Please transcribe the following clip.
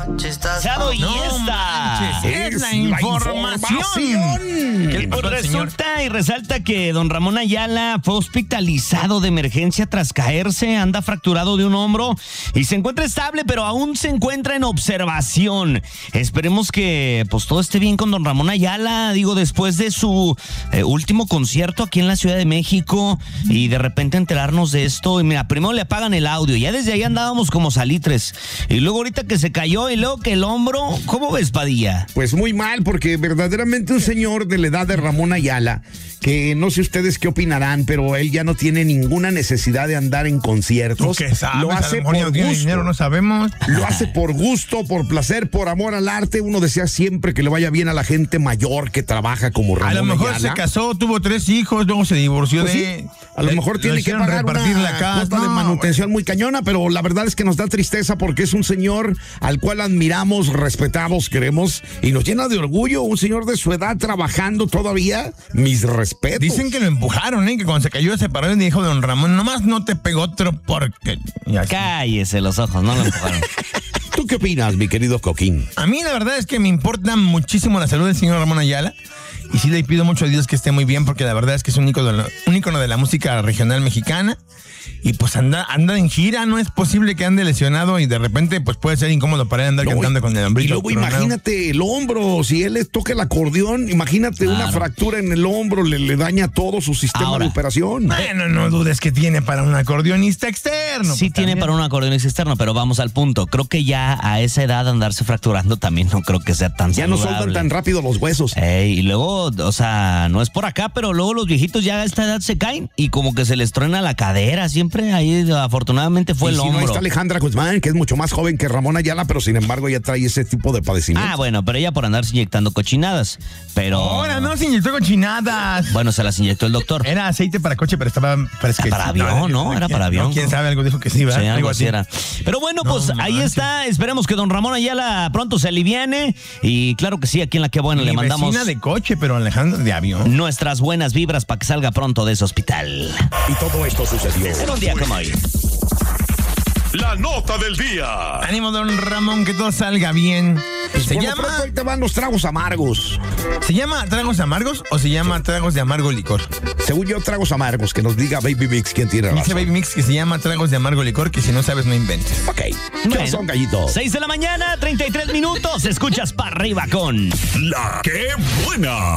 Y esta es la información. Pues resulta y resalta que don Ramón Ayala fue hospitalizado de emergencia tras caerse, anda fracturado de un hombro y se encuentra estable, pero aún se encuentra en observación. Esperemos que pues todo esté bien con don Ramón Ayala, digo, después de su último concierto aquí en la Ciudad de México y de repente enterarnos de esto. Y mira, primero le apagan el audio, ya desde ahí andábamos como salitres. Y luego ahorita que se cayó y luego que el hombro, ¿cómo ves, Padilla? Pues muy mal, porque verdaderamente un señor de la edad de Ramón Ayala, que no sé ustedes qué opinarán, pero él ya no tiene ninguna necesidad de andar en conciertos. ¿Tú qué sabes? Lo hace por gusto. Dinero, no sabemos. Lo hace por gusto, por placer, por amor al arte. Uno desea siempre que le vaya bien a la gente mayor que trabaja como Ramón Ayala. A lo mejor se casó, tuvo 3 hijos, luego se divorció pues de... Sí, a lo mejor tiene que pagar repartir una la casa, cuota de manutención muy cañona, pero la verdad es que nos da tristeza porque es un señor al cual admiramos, respetamos, queremos y nos llena de orgullo. Un señor de su edad trabajando todavía, mis respetos. Dicen que lo empujaron, que cuando se cayó se paró y dijo don Ramón, nomás no te pegó otro porque... Cállese los ojos, no lo empujaron. ¿Tú qué opinas, mi querido Coquín? A mí la verdad es que me importa muchísimo la salud del señor Ramón Ayala. Y sí le pido mucho a Dios que esté muy bien, porque la verdad es que es un ícono de la música regional mexicana. Y pues anda en gira, no es posible que ande lesionado y de repente pues puede ser incómodo para él andar cantando con el hombrito. Y luego imagínate el hombro, si él le toca el acordeón, imagínate una fractura en el hombro, le daña todo su sistema de operación. Bueno, no dudes que tiene para un acordeonista externo. Sí, tiene para un acordeonista externo, pero vamos al punto. Creo que ya a esa edad andarse fracturando también no creo que sea tan saludable. Ya no soltan tan rápido los huesos. Y luego, o sea, no es por acá, pero luego los viejitos ya a esta edad se caen y como que se les truena la cadera, siempre ahí afortunadamente fue el hombro. No está Alejandra Guzmán, que es mucho más joven que Ramón Ayala, pero sin embargo ya trae ese tipo de padecimiento. Bueno, pero ella por andarse inyectando cochinadas, pero... Ahora no se inyectó cochinadas. Bueno, se las inyectó el doctor. Era aceite para coche, pero estaba... Para avión, ¿no? Era para avión. ¿Quién sabe? Algo dijo que sí, ¿verdad? Sí, algo así era. Pero bueno, pues ahí está. Esperemos que don Ramón Ayala pronto se aliviane. Y claro que sí, aquí en La Qué Buena le mandamos... vecina de coche, pero Alejandra de avión. Nuestras buenas vibras para que salga pronto de ese hospital. Y todo esto sucedió en un día como hoy. La nota del día. Ánimo, don Ramón, que todo salga bien. Se llama... Hoy te van los tragos amargos. ¿Se llama tragos amargos o se llama tragos de amargo licor? Según yo, tragos amargos, que nos diga Baby Mix quién tiene razón. Dice Baby Mix que se llama tragos de amargo licor, que si no sabes, no inventes. Ok. ¿Qué son, gallito? 6 de la mañana, 33 minutos. Escuchas para arriba con... La Qué Buena.